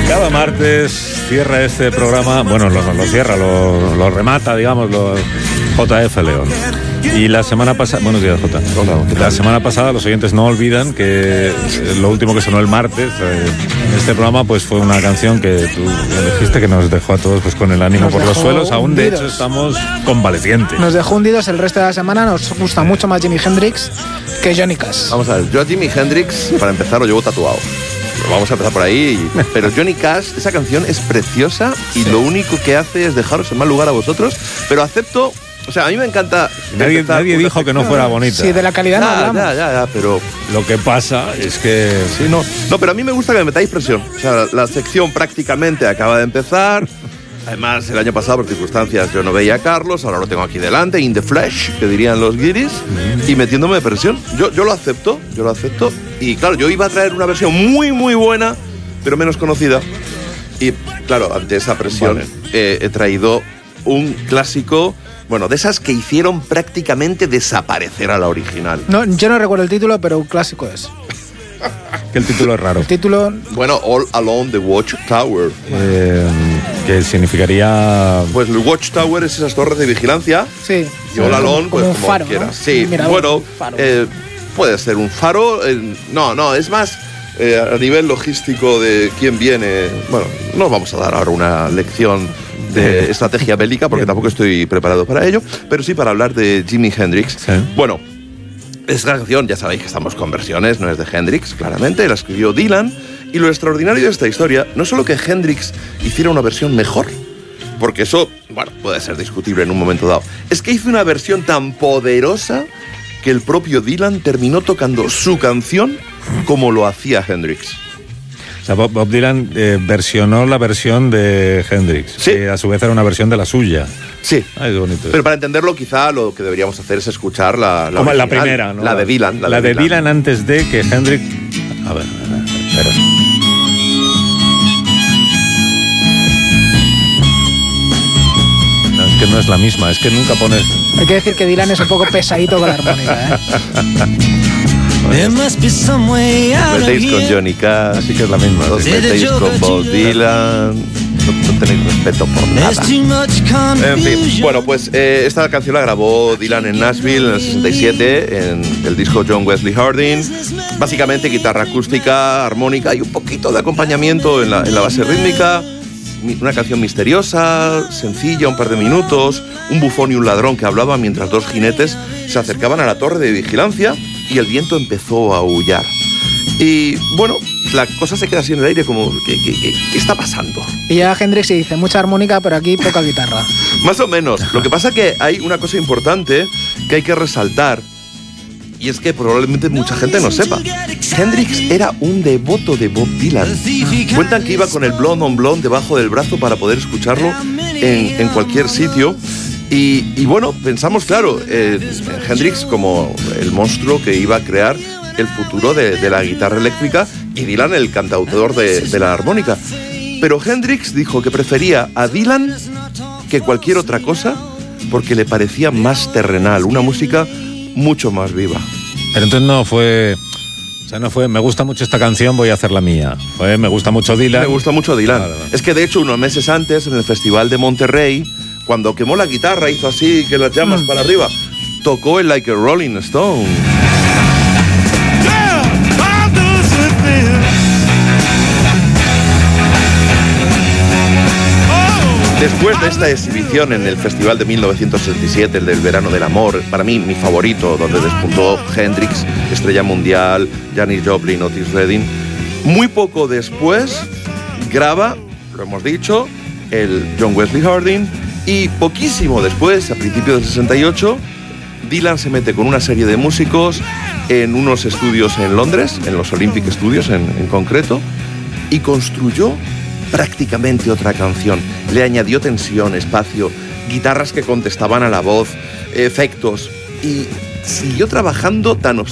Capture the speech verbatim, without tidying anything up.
Cada martes cierra este programa, bueno, lo, lo cierra, lo, lo remata, digamos, lo, J F León. Y la semana pasada, buenos días, Jota. Hola. La semana pasada los oyentes no olvidan que lo último que sonó el martes eh, en este programa pues fue una canción que tú dijiste que nos dejó a todos pues con el ánimo nos por los suelos. Aún hundidos. De hecho estamos convalecientes. Nos dejó hundidos el resto de la semana. Nos gusta mucho más Jimi Hendrix que Johnny Cash. Vamos a ver, yo a Jimi Hendrix, para empezar, lo llevo tatuado. Vamos a empezar por ahí. Pero Johnny Cash, esa canción es preciosa y sí. Lo único que hace es dejaros en mal lugar a vosotros. Pero acepto, o sea, a mí me encanta. Nadie, nadie dijo que no fuera bonita. Sí, de la calidad ya, no hablamos. Ya, ya, ya, pero lo que pasa es que sí, no, no, pero a mí me gusta que me metáis presión. O sea, la, la sección prácticamente acaba de empezar. Además, el año pasado, por circunstancias, yo no veía a Carlos, ahora lo tengo aquí delante, in the flesh, que dirían los guiris, y metiéndome de presión. Yo, yo lo acepto, yo lo acepto. Y claro, yo iba a traer una versión muy, muy buena, pero menos conocida. Y claro, ante esa presión vale. eh, he traído un clásico, bueno, de esas que hicieron prácticamente desaparecer a la original. No, yo no recuerdo el título, pero un clásico es. Que el título es raro. El título... Bueno, All Along the Watchtower. Eh, que significaría... Pues el Watchtower es esas torres de vigilancia. Sí. Y All Along, pues como, como faro, quieras. ¿no? Sí, Mirador, bueno, faro. Eh, puede ser un faro. Eh, no, no, es más eh, a nivel logístico de quién viene. Bueno, no vamos a dar ahora una lección de estrategia bélica porque tampoco estoy preparado para ello, pero sí para hablar de Jimi Hendrix. Sí. Bueno, esta canción, ya sabéis que estamos con versiones, no es de Hendrix, claramente, la escribió Dylan, y lo extraordinario de esta historia, no solo que Hendrix hiciera una versión mejor, porque eso, bueno, puede ser discutible en un momento dado, es que hizo una versión tan poderosa que el propio Dylan terminó tocando su canción como lo hacía Hendrix. O sea, Bob, Bob Dylan eh, versionó la versión de Hendrix, sí. Que a su vez era una versión de la suya. Sí, Ay, qué bonito. Pero para entenderlo quizá lo que deberíamos hacer es escuchar la, la, Como original, la primera, ¿no? La de Dylan. La, la de, de Dylan. Dylan antes de que Hendrix... A ver, a ver, espera. No, es que no es la misma, es que nunca pones... Hay que decir que Dylan es un poco pesadito con la armónica, ¿eh? Os metéis con Johnny Cash, así que es la misma. os metéis con Bob Dylan, no, no tenéis respeto por nada. En fin, bueno, pues eh, esta canción la grabó Dylan en Nashville en el sesenta y siete, en el disco John Wesley Harding. Básicamente guitarra acústica, armónica y un poquito de acompañamiento en la, en la base rítmica. Una canción misteriosa, sencilla, un par de minutos, un bufón y un ladrón que hablaban mientras dos jinetes se acercaban a la torre de vigilancia y el viento empezó a aullar. Y bueno, la cosa se queda así en el aire como, ¿qué, qué, qué, qué está pasando? Y ya Hendrix dice, mucha armónica, pero aquí poca guitarra. Más o menos. Lo que pasa es que hay una cosa importante que hay que resaltar, y es que probablemente mucha gente no sepa. Hendrix era un devoto de Bob Dylan. Cuentan que iba con el Blonde on Blonde debajo del brazo para poder escucharlo en, en cualquier sitio. Y, y bueno, pensamos, claro, eh, en Hendrix como el monstruo que iba a crear el futuro de, de la guitarra eléctrica y Dylan el cantautor de, de la armónica. Pero Hendrix dijo que prefería a Dylan que cualquier otra cosa porque le parecía más terrenal, una música mucho más viva. Pero entonces no fue... O sea, no fue, me gusta mucho esta canción, voy a hacer la mía. Fue, me gusta mucho Dylan. Me gusta mucho Dylan. Vale, vale. Es que de hecho unos meses antes, en el Festival de Monterrey, cuando quemó la guitarra, hizo así, que las llamas mm. para arriba, tocó el Like a Rolling Stone. Después de esta exhibición en el Festival de mil novecientos sesenta y siete, el del Verano del Amor, para mí mi favorito, donde despuntó Hendrix, estrella mundial, Janis Joplin, Otis Redding, muy poco después graba, lo hemos dicho, el John Wesley Harding, y poquísimo después, a principios del sesenta y ocho, Dylan se mete con una serie de músicos en unos estudios en Londres, en los Olympic Studios en, en concreto, y construyó prácticamente otra canción. Le añadió tensión, espacio, guitarras que contestaban a la voz, efectos, y siguió trabajando tan